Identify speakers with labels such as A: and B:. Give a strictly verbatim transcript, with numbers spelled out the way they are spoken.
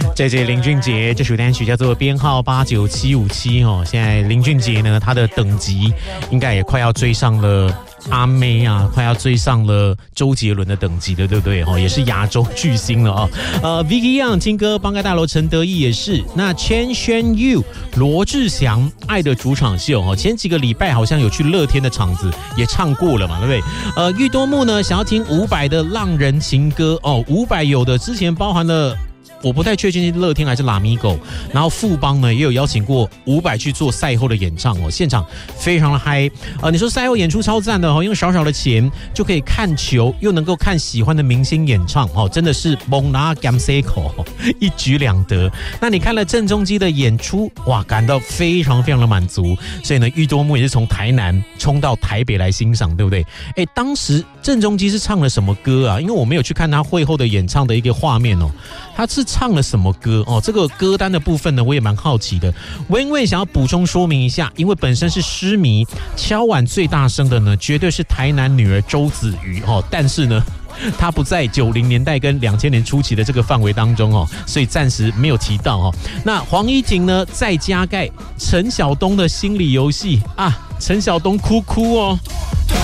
A: 这这林俊杰这首单曲叫做编号八九七五七哦。现在林俊杰呢，他的等级应该也快要追上了阿妹啊，快要追上了周杰伦的等级的，对不对？也是亚洲巨星了啊。呃 ，Vicky Young 金歌，邦盖大楼陈德义也是。那 Chen Xuan Yu 罗志祥爱的主场秀哦，前几个礼拜好像有去乐天的场子也唱过了嘛，对不对？呃，玉多木呢想要听伍佰的浪人情歌哦，伍佰有的之前包含了。我不太确定是乐天还是拉米狗，然后富邦呢也有邀请过伍佰去做赛后的演唱哦，现场非常的嗨。呃，你说赛后演出超赞的哦，用少少的钱就可以看球，又能够看喜欢的明星演唱哦，真的是蒙拿 gamseco 一举两得。那你看了郑中基的演出，哇，感到非常非常的满足。所以呢，玉多木也是从台南冲到台北来欣赏，对不对？哎，当时郑中基是唱了什么歌啊？因为我没有去看他会后的演唱的一个画面哦，他是唱了什么歌哦？这个歌单的部分呢，我也蛮好奇的。我因为想要补充说明一下，因为本身是诗迷，敲碗最大声的呢，绝对是台南女儿周子瑜哦。但是呢，他不在九零年代跟两千年初期的这个范围当中哦，所以暂时没有提到哦。那黄依婷呢，再加盖陈晓东的心理游戏啊，陈晓东哭哭哦。